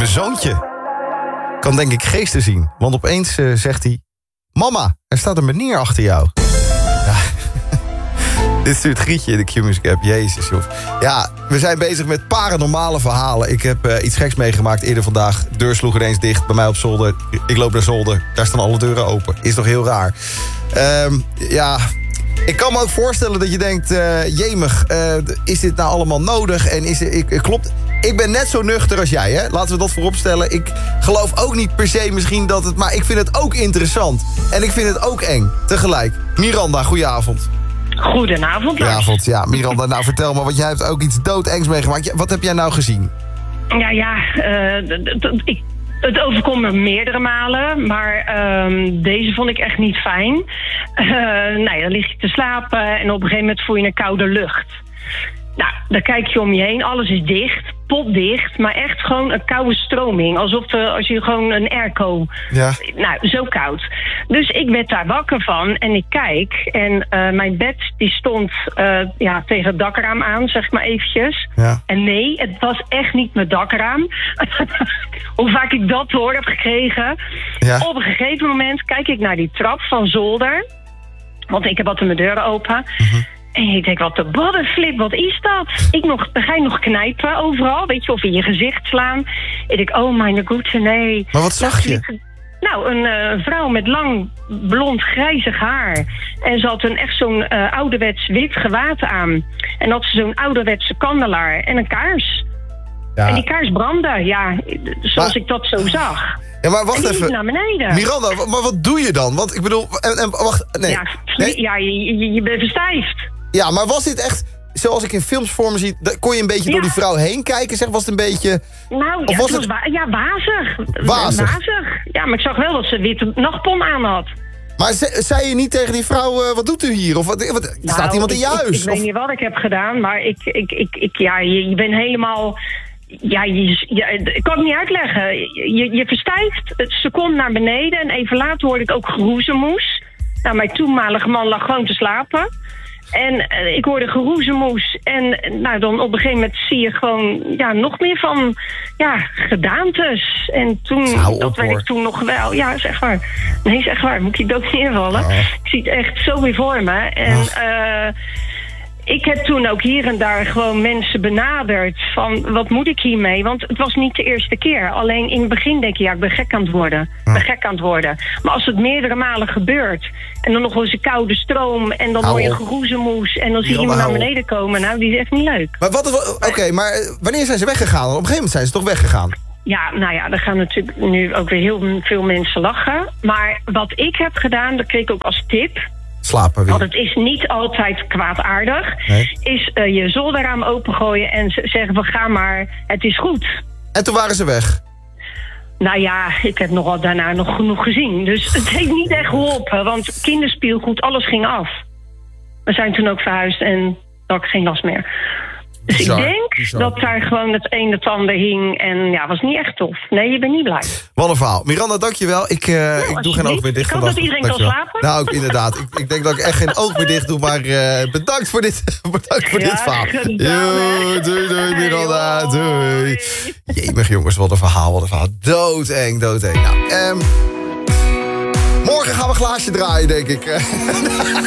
Mijn zoontje kan denk ik geesten zien. Want opeens zegt hij... Mama, er staat een meneer achter jou. Ja. Dit stuurt Grietje in de Q-Music app. Jezus, joh. Ja, we zijn bezig met paranormale verhalen. Ik heb iets geks meegemaakt eerder vandaag. De deur sloeg ineens dicht bij mij op zolder. Ik loop naar zolder. Daar staan alle deuren open. Is toch heel raar. Ja... Ik kan me ook voorstellen dat je denkt... jemig, is dit nou allemaal nodig? En klopt... Ik ben net zo nuchter als jij, hè? Laten we dat vooropstellen. Ik geloof ook niet per se misschien dat het... Maar ik vind het ook interessant. En ik vind het ook eng, tegelijk. Miranda, goedenavond. Goedenavond, Lars. Goedenavond, ja. Miranda, nou vertel me, want jij hebt ook iets doodengs meegemaakt. Wat heb jij nou gezien? Het overkomt me meerdere malen, maar deze vond ik echt niet fijn. Dan lig je te slapen en op een gegeven moment voel je een koude lucht. Nou, dan kijk je om je heen, alles is dicht, potdicht, maar echt gewoon een koude stroming. Alsof als je gewoon een airco... Ja. Nou, zo koud. Dus ik werd daar wakker van en ik kijk. En mijn bed die stond tegen het dakraam aan, zeg maar eventjes. Ja. En nee, het was echt niet mijn dakraam. Hoe vaak ik dat te horen heb gekregen. Ja. Op een gegeven moment kijk ik naar die trap van zolder. Want ik heb altijd mijn deuren open. Mm-hmm. En ik denk, wat de boddenflip, wat is dat? Dan ga je nog knijpen overal, weet je, of in je gezicht slaan. Ik denk, oh mijn goede, nee. Maar wat zag je? Nou, een vrouw met lang, blond, grijzig haar. En ze had echt zo'n ouderwets wit gewaad aan. En had ze zo'n ouderwetse kandelaar en een kaars. Ja. En die kaars brandde, zoals ik dat zo zag. Ja, maar wacht even. Naar beneden. Miranda, maar wat doe je dan? Want ik bedoel, wacht, nee. Ja, je bent verstijfd. Ja, maar was dit echt, zoals ik in films voor me zie... kon je een beetje door die vrouw heen kijken? Zeg, was het een beetje... Nou, of was het wazig. Wazig? Ja, maar ik zag wel dat ze witte nachtpon aan had. Maar zei je niet tegen die vrouw, wat doit u hier? Of staat iemand in je huis? Ik weet niet wat ik heb gedaan, maar je bent helemaal... ik kan het niet uitleggen. Je verstijft, ze komt naar beneden en even later hoorde ik ook geroezemoes. Nou, mijn toenmalige man lag gewoon te slapen. En ik hoorde geroezemoes. En dan op een gegeven moment zie je gewoon nog meer van gedaantes. En toen, dat werd ik toen nog wel. Ja, is echt waar. Nee, is echt waar. Moet ik dood neervallen. Oh. Ik zie het echt zo weer voor me. En ik heb toen ook hier en daar gewoon mensen benaderd van wat moet ik hiermee? Want het was niet de eerste keer. Alleen in het begin denk je, ik ben gek aan het worden. Maar als het meerdere malen gebeurt en dan nog eens een koude stroom en dan hoor je geroezemoes en dan zie je iemand naar beneden komen. Nou, die is echt niet leuk. Maar maar wanneer zijn ze weggegaan? Op een gegeven moment zijn ze toch weggegaan? Ja, er gaan natuurlijk nu ook weer heel veel mensen lachen. Maar wat ik heb gedaan, dat kreeg ik ook als tip. Slapen weer. Want het is niet altijd kwaadaardig. Nee. Is je zolderraam opengooien en zeggen van ga maar, het is goed. En toen waren ze weg? Nou ja, ik heb daarna nog genoeg gezien. Dus het heeft niet echt geholpen, want kinderspeelgoed, alles ging af. We zijn toen ook verhuisd en had ik geen last meer. Dus bizar, ik denk dat daar gewoon het een het ander hing. En was niet echt tof. Nee, je bent niet blij. Wat een verhaal. Miranda, dankjewel. Ik doe geen oog meer dicht. Ik hoop dat iedereen kan slapen. Nou, inderdaad. Ik denk dat ik echt geen oog meer dicht doe. Maar bedankt voor dit verhaal. Doei, Miranda. Doei. Jemig jongens, wat een verhaal. Doodeng. Nou, morgen gaan we een glaasje draaien, denk ik.